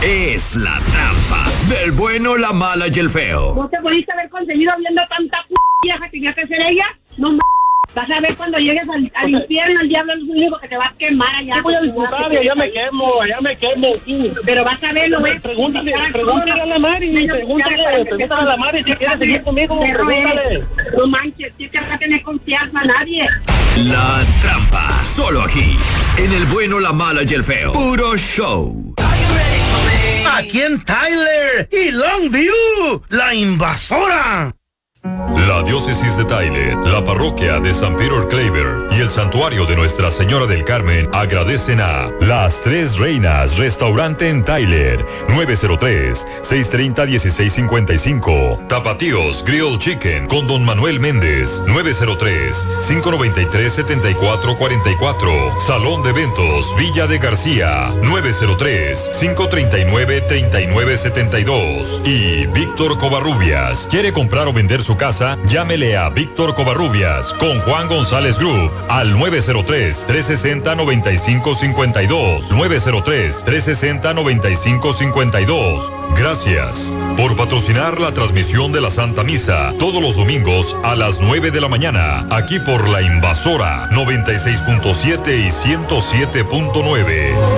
es La Trampa, del bueno, la mala y el feo. ¿No te pudiste haber conseguido viendo tanta vieja que tenía que ser ella? No vas a ver cuando llegues al infierno, el diablo es el único que te va a quemar allá. Yo voy a disfrutar y allá me quemo. Sí. Pero vas a verlo, güey. Pregúntale a la Mari, pregúntale a la Mari si quiere seguir conmigo, pregúntale. No manches, si es que no va a tener confianza a nadie. La Trampa, solo aquí, en el bueno, la mala y el feo. Puro show. Aquí en Tyler y Longview, la invasora. La diócesis de Tyler, la parroquia de San Peter Claver y el santuario de Nuestra Señora del Carmen agradecen a Las Tres Reinas Restaurante en Tyler, 903-630-1655. Tapatíos Grill Chicken con Don Manuel Méndez, 903-593-7444. Salón de Eventos Villa de García, 903-539-3972. Y Víctor Covarrubias. ¿Quiere comprar o vender su casa? Llámele a Víctor Covarrubias con Juan González Group al 903-360-9552. 903-360-9552. Gracias por patrocinar la transmisión de la Santa Misa todos los domingos a las 9 de la mañana, aquí por La Invasora 96.7 y 107.9.